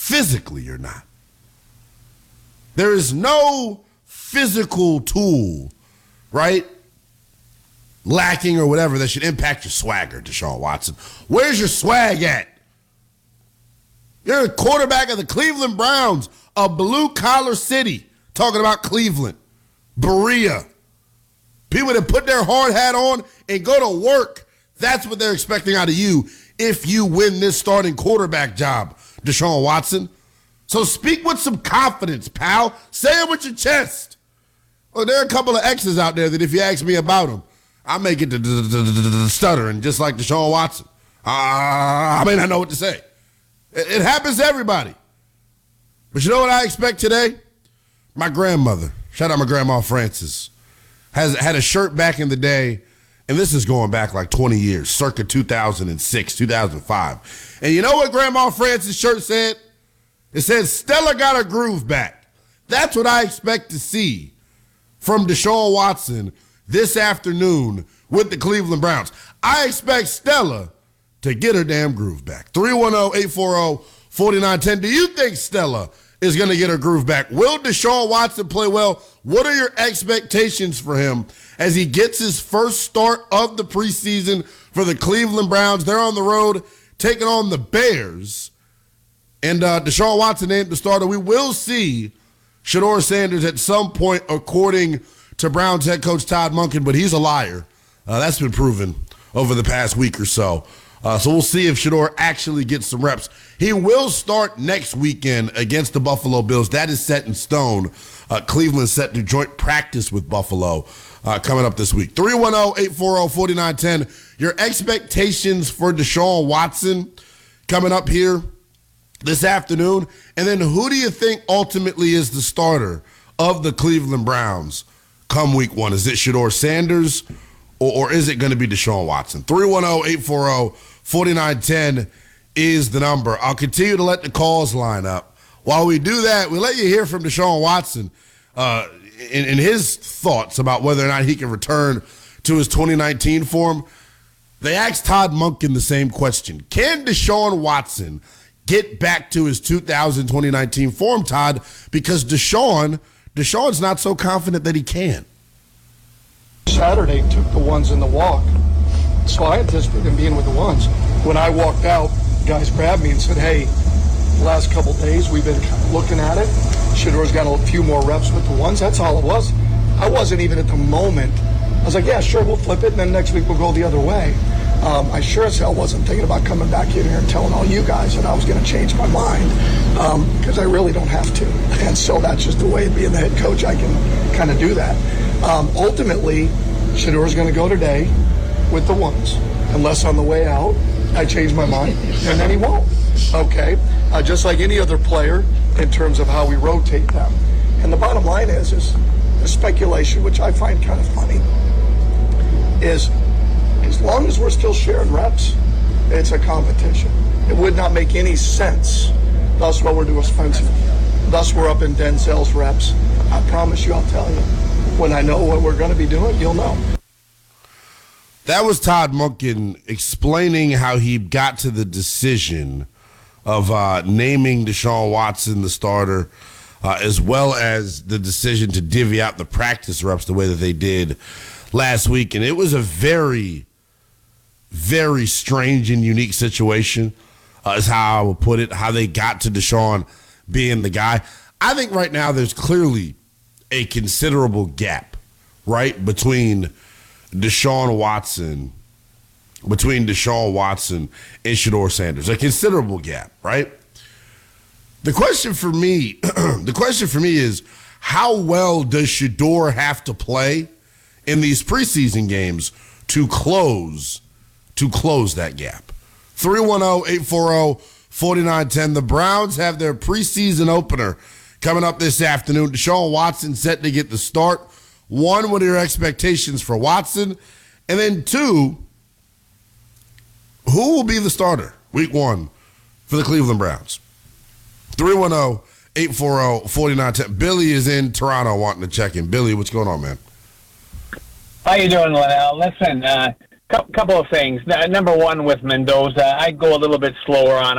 Physically, you're not. There is no physical tool, right, lacking or whatever that should impact your swagger, Deshaun Watson. Where's your swag at? You're a quarterback of the Cleveland Browns, a blue-collar city, talking about Cleveland, Berea. People that put their hard hat on and go to work, that's what they're expecting out of you if you win this starting quarterback job, Deshaun Watson. So speak with some confidence, pal. Say it with your chest. Well, there are a couple of X's out there that if you ask me about them, I may get the stuttering just like Deshaun Watson. I may not know what to say. It happens to everybody. But you know what I expect today? My grandmother, shout out my grandma Frances, had a shirt back in the day, and this is going back like 20 years, circa 2006, 2005. And you know what Grandma Frances' shirt said? It said, Stella got her groove back. That's what I expect to see from Deshaun Watson this afternoon with the Cleveland Browns. I expect Stella to get her damn groove back. 310-840-4910. Do you think Stella is going to get her groove back? Will Deshaun Watson play well? What are your expectations for him as he gets his first start of the preseason for the Cleveland Browns? They're on the road taking on the Bears. And Deshaun Watson named the starter. We will see Shedeur Sanders at some point, according to Browns head coach Todd Monken, but he's a liar. That's been proven over the past week or so. So we'll see if Shedeur actually gets some reps. He will start next weekend against the Buffalo Bills. That is set in stone. Cleveland set to joint practice with Buffalo coming up this week. 310-840-4910. Your expectations for Deshaun Watson coming up here this afternoon. And then who do you think ultimately is the starter of the Cleveland Browns come week one? Is it Shedeur Sanders or is it going to be Deshaun Watson? 310-840-4910 is the number. I'll continue to let the calls line up. While we do that, we let you hear from Deshaun Watson in his thoughts about whether or not he can return to his 2019 form. They asked Todd Monken the same question. Can Deshaun Watson get back to his 2019 form, Todd? Because Deshaun's not so confident that he can. Saturday took the ones in the walk, so I anticipated him being with the ones. When I walked out, guys grabbed me and said, hey, the last couple days we've been kind of looking at it. Shedeur's got a few more reps with the ones. That's all it was. I wasn't even at the moment. I was like, yeah, sure, we'll flip it, and then next week we'll go the other way. I sure as hell wasn't thinking about coming back in here and telling all you guys that I was going to change my mind, because I really don't have to. And so that's just the way, being the head coach, I can kind of do that. Ultimately, Shedeur's going to go today with the ones, unless on the way out I change my mind, and then he won't. Okay? Just like any other player in terms of how we rotate them. And the bottom line is the speculation, which I find kind of funny, is as long as we're still sharing reps, it's a competition. It would not make any sense. That's what we're doing offensive. Thus we're up in Denzel's reps. I promise you, I'll tell you. When I know what we're going to be doing, you'll know. That was Todd Monken explaining how he got to the decision of naming Deshaun Watson the starter, as well as the decision to divvy out the practice reps the way that they did last week. And it was a very, very strange and unique situation, is how I would put it, how they got to Deshaun being the guy. I think right now there's clearly a considerable gap, right, between Deshaun Watson and Shedeur Sanders. A considerable gap, right? The question for me is, how well does Shedeur have to play in these preseason games to close that gap? 310-840-4910. The Browns have their preseason opener coming up this afternoon. Deshaun Watson set to get the start. One, what are your expectations for Watson? And then two, who will be the starter week one for the Cleveland Browns? 310-840-4910. Billy is in Toronto wanting to check in. Billy, what's going on, man? How you doing, Linnell? Listen, couple of things. Number one, with Mendoza, I'd go a little bit slower on